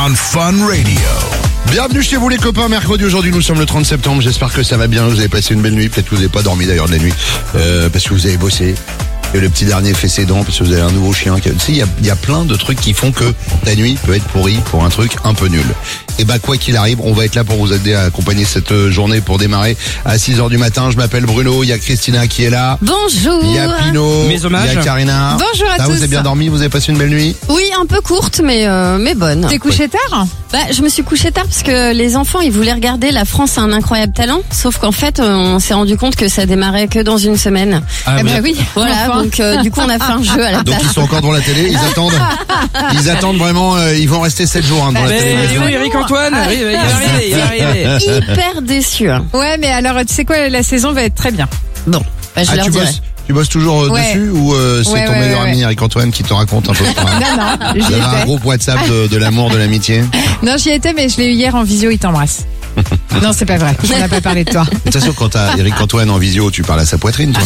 on Fun Radio. Bienvenue chez vous les copains, mercredi aujourd'hui, nous sommes le 30 septembre, j'espère que ça va bien, vous avez passé une belle nuit, peut-être que vous n'avez pas dormi d'ailleurs de la nuit, parce que vous avez bossé. Et le petit dernier fait ses dents parce que vous avez un nouveau chien. Tu sais, il y a plein de trucs qui font que ta nuit peut être pourrie pour un truc un peu nul. Et bah quoi qu'il arrive, on va être là pour vous aider à accompagner cette journée pour démarrer à 6h du matin. Je m'appelle Bruno, il y a Christina qui est là. Bonjour. Il y a Pino. Mes hommages. Il y a Karina. Bonjour à Ça, tous. vous avez bien dormi, vous avez passé une belle nuit? Oui, un peu courte, mais bonne. T'es couché tard? Je me suis couchée tard parce que les enfants, ils voulaient regarder La France a un incroyable talent. Sauf qu'en fait, on s'est rendu compte que ça démarrait que dans une semaine. Ah, Eh ben oui. Voilà, Enfin. donc du coup, on a fait un jeu à la Donc place. ils sont encore devant la télé, ils attendent vraiment, ils vont rester 7 jours devant la Mais télé. il est où Eric Antoine? Oui, il va arriver. Hyper déçu. Hein. Ouais, mais alors, tu sais quoi, la saison va être très bien. Bon, je Ah, leur tu dirai. bosses toujours Ouais. dessus ou c'est Ouais, ton ouais, meilleur ouais. ami Eric Antoine qui te raconte un peu ça? Non, Vous j'y avez un étais. groupe WhatsApp de l'amour, de l'amitié. Non, j'y étais, mais je l'ai eu hier en visio, il t'embrasse. Non, c'est pas vrai. On n'a pas parlé de toi. De toute façon, quand t'as Eric Antoine en visio, tu parles à sa poitrine, toi.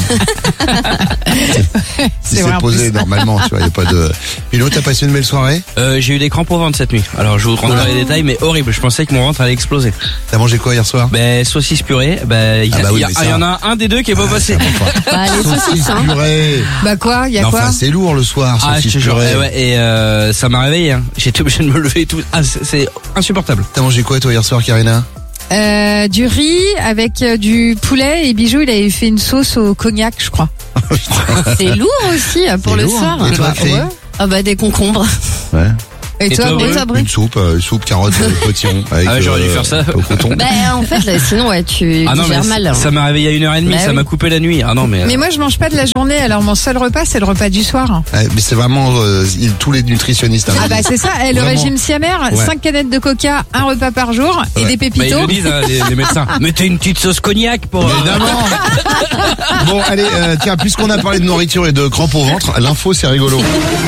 C'est Il vrai, s'est en posé plus. normalement, tu vois, il n'y a pas de... Pino, t'as passé une belle soirée? J'ai eu des crampes au ventre cette nuit. Alors je vous rentre dans les détails, mais horrible. Je pensais que mon ventre allait exploser. T'as mangé quoi hier soir? Saucisse purée. Il Ah bah oui, mais ça- y en a un des deux qui est pas passé. Les saucisses, hein. Purée. Bah quoi, y a Non, quoi? enfin, c'est lourd le soir, Ah, je saucisse te jure. purée. Et ça m'a réveillé. Hein. J'étais obligé de me lever et tout. Ah, c'est insupportable. T'as mangé quoi, toi, hier soir, Karina? Du riz avec du poulet et Bijou, il avait fait une sauce au cognac, je crois. C'est lourd aussi pour C'est le lourd, soir. hein. Et toi, Cré? ouais. Ah bah des concombres. Ouais. Et Et toi, toi, Bruno? Et toi, Bruno? Une soupe, carotte, potiron. Avec, Ah, j'aurais dû faire ça. Au coton. En fait, là, sinon, ouais, tu Ah non, mais digères mal. Hein. ça m'a réveillé à 1h30. Bah ça oui. m'a coupé la nuit. Ah non, mais. Mais moi, je mange pas de la journée, alors mon seul repas, c'est le repas du soir. Ouais, mais c'est vraiment tous les nutritionnistes. hein. Ah bah c'est ça, le Vraiment. régime siamaire, Ouais. 5 canettes de coca, un repas par jour et Ouais. des Bah, ils pépitos. le disent, hein, les médecins. Mettez une petite sauce cognac pour. Évidemment. Bon, allez, tiens, puisqu'on a parlé de nourriture et de crampes au ventre, l'info, c'est rigolo.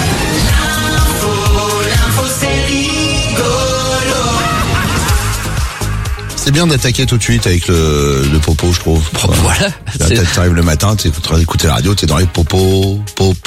C'est bien d'attaquer tout de suite avec le popo, je trouve. Voilà. Là, t'arrives le matin, t'es en train d'écouter la radio, t'es dans les popos,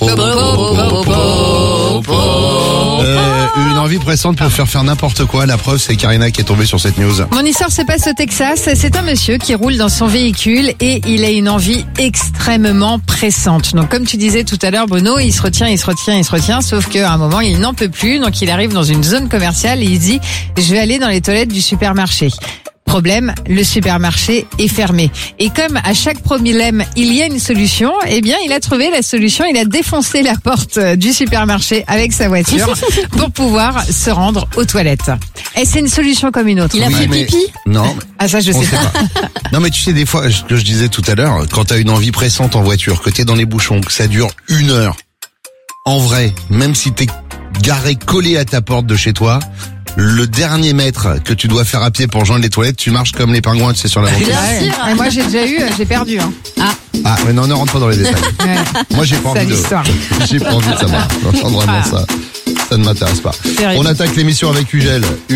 une envie pressante pour faire n'importe quoi. La preuve, c'est Karina qui est tombée sur cette news. Mon histoire se passe au Texas. C'est un monsieur qui roule dans son véhicule et il a une envie extrêmement pressante. Donc, comme tu disais tout à l'heure, Bruno, il se retient, sauf qu'à un moment, il n'en peut plus. Donc, il arrive dans une zone commerciale et il se dit, je vais aller dans les toilettes du supermarché. Problème, le supermarché est fermé. Et comme à chaque problème, il y a une solution, eh bien, il a trouvé la solution. Il a défoncé la porte du supermarché avec sa voiture pour pouvoir se rendre aux toilettes. Et c'est une solution comme une autre. Il a Oui, fait mais- pipi. Non, Ah, ça, je on sais sait pas. pas. Non, mais tu sais, des fois, ce que je disais tout à l'heure, quand t'as une envie pressante en voiture, que t'es dans les bouchons, que ça dure 1 heure, en vrai, même si t'es garé collé à ta porte de chez toi, le dernier mètre que tu dois faire à pied pour rejoindre les toilettes, tu marches comme les pingouins, tu sais, sur la banquette. Bien Ouais. sûr. Et moi, j'ai déjà eu, j'ai perdu. Hein. Ah, mais non, ne rentre pas dans les détails. Ouais. Moi, j'ai pas C'est envie de, l'histoire. j'ai pas envie de savoir. Non, vraiment, ça ne m'intéresse pas. Terrible. On attaque l'émission avec Ugel.